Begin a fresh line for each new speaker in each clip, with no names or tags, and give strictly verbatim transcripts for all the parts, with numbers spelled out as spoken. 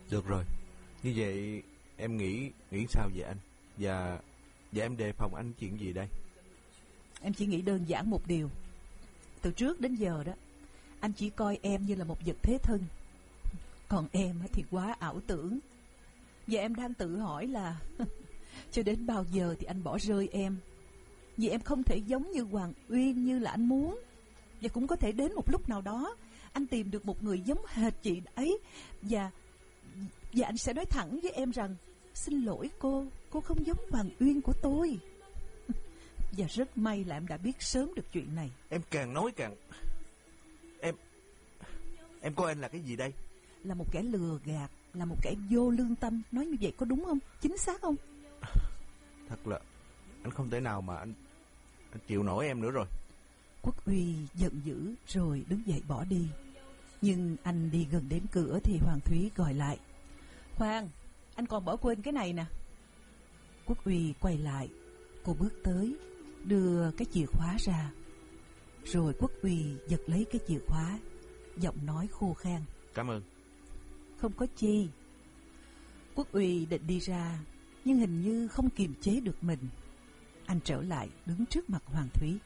Được rồi, như vậy em nghĩ nghĩ sao về anh? Và và em đề phòng anh chuyện gì đây?
Em chỉ nghĩ đơn giản một điều. Từ trước đến giờ đó, anh chỉ coi em như là một vật thế thân, còn em thì quá ảo tưởng. Và em đang tự hỏi là cho đến bao giờ thì anh bỏ rơi em. Vì em không thể giống như Hoàng Uyên như là anh muốn. Và cũng có thể đến một lúc nào đó anh tìm được một người giống hệt chị ấy, Và Và anh sẽ nói thẳng với em rằng: xin lỗi cô, cô không giống Hoàng Uyên của tôi. Và rất may là em đã biết sớm được chuyện này.
Em càng nói càng... Em... Em coi anh là cái gì đây?
Là một kẻ lừa gạt, là một kẻ vô lương tâm. Nói như vậy có đúng không? Chính xác không?
Thật là anh không thể nào mà anh Anh chịu nổi em nữa rồi.
Quốc Uy giận dữ rồi đứng dậy bỏ đi. Nhưng anh đi gần đến cửa thì Hoàng Thúy gọi lại: Khoan, anh còn bỏ quên cái này nè. Quốc Uy quay lại. Cô bước tới, đưa cái chìa khóa ra. Rồi Quốc Uy giật lấy cái chìa khóa, giọng nói khô khan:
Cảm ơn.
Không có chi. Quốc Uy định đi ra, nhưng hình như không kiềm chế được mình. Anh trở lại đứng trước mặt Hoàng Thúy.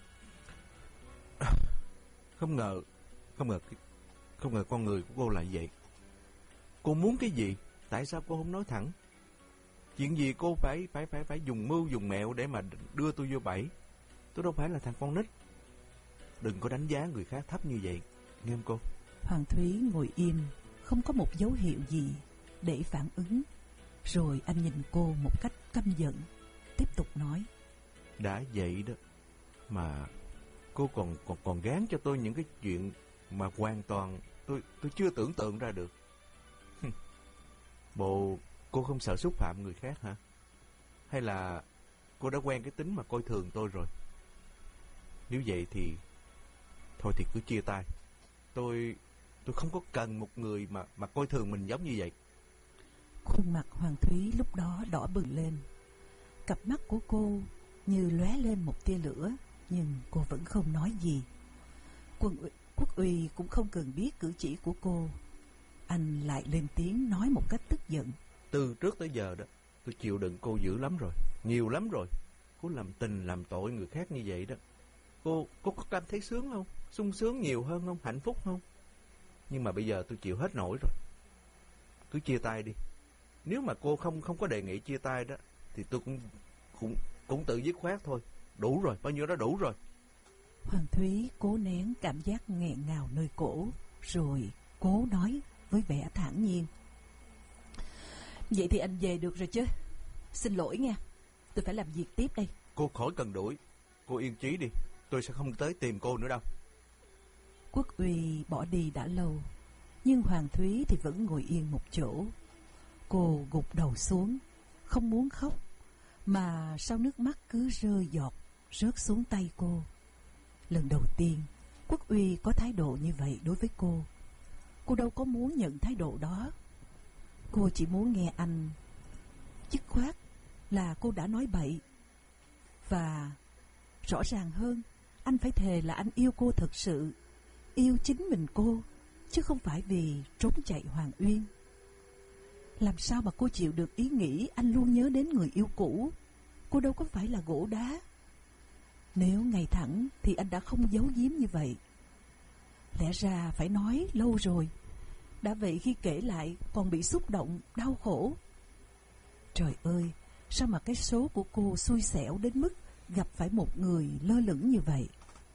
Không ngờ Không ngờ Không ngờ con người của cô là vậy. Cô muốn cái gì? Tại sao cô không nói thẳng? Chuyện gì cô phải phải phải phải dùng mưu dùng mẹo để mà đưa tôi vô bẫy? Tôi đâu phải là thằng con nít. Đừng có đánh giá người khác thấp như vậy, nghe không cô?
Hoàng Thúy ngồi im, không có một dấu hiệu gì để phản ứng. Rồi anh nhìn cô một cách căm giận, tiếp tục nói:
Đã vậy đó mà cô còn còn còn gán cho tôi những cái chuyện mà hoàn toàn tôi tôi chưa tưởng tượng ra được. Bộ cô không sợ xúc phạm người khác hả? Hay là cô đã quen cái tính mà coi thường tôi rồi? Nếu vậy thì thôi thì cứ chia tay. Tôi tôi không có cần một người mà mà coi thường mình giống như vậy.
Khuôn mặt Hoàng Thúy lúc đó đỏ bừng lên. Cặp mắt của cô như lóe lên một tia lửa, nhưng cô vẫn không nói gì. Quân Quốc Uy cũng không cần biết cử chỉ của cô. Anh lại lên tiếng nói một cách tức giận:
Từ trước tới giờ đó, tôi chịu đựng cô dữ lắm rồi, nhiều lắm rồi. Cô làm tình làm tội người khác như vậy đó, Cô cô có cảm thấy sướng không? Sung sướng nhiều hơn không? Hạnh phúc không? Nhưng mà bây giờ tôi chịu hết nổi rồi. Cứ chia tay đi. Nếu mà cô không không có đề nghị chia tay đó, thì tôi cũng cũng cũng tự dứt khoát thôi. Đủ rồi, bao nhiêu đó đủ rồi.
Hoàng Thúy cố nén cảm giác nghẹn ngào nơi cổ, rồi cố nói với vẻ thản nhiên: Vậy thì anh về được rồi chứ? Xin lỗi nha, tôi phải làm việc tiếp đây.
Cô khỏi cần đuổi, cô yên chí đi, tôi sẽ không tới tìm cô nữa đâu.
Quốc Uy bỏ đi đã lâu, nhưng Hoàng Thúy thì vẫn ngồi yên một chỗ. Cô gục đầu xuống, không muốn khóc, mà sao nước mắt cứ rơi giọt rớt xuống tay cô. Lần đầu tiên Quốc Uy có thái độ như vậy đối với cô. Cô đâu có muốn nhận thái độ đó. Cô chỉ muốn nghe anh dứt khoát là cô đã nói bậy. Và rõ ràng hơn, anh phải thề là anh yêu cô thật sự, yêu chính mình cô, chứ không phải vì trốn chạy Hoàng Uyên. Làm sao mà cô chịu được ý nghĩ anh luôn nhớ đến người yêu cũ? Cô đâu có phải là gỗ đá. Nếu ngày thẳng thì anh đã không giấu giếm như vậy. Lẽ ra phải nói lâu rồi. Đã vậy khi kể lại còn bị xúc động, đau khổ. Trời ơi, sao mà cái số của cô xui xẻo đến mức gặp phải một người lơ lửng như vậy.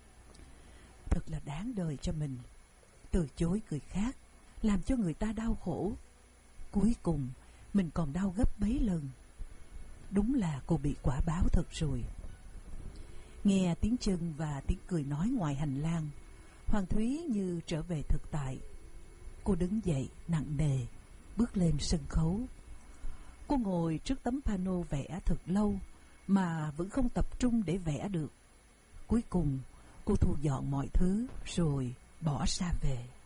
Thật là đáng đời cho mình. Từ chối người khác, làm cho người ta đau khổ. Cuối cùng mình còn đau gấp mấy lần. Đúng là cô bị quả báo thật rồi. Nghe tiếng chân và tiếng cười nói ngoài hành lang, Hoàng Thúy như trở về thực tại. Cô đứng dậy nặng nề, bước lên sân khấu. Cô ngồi trước tấm pano vẽ thật lâu mà vẫn không tập trung để vẽ được. Cuối cùng cô thu dọn mọi thứ rồi bỏ ra về.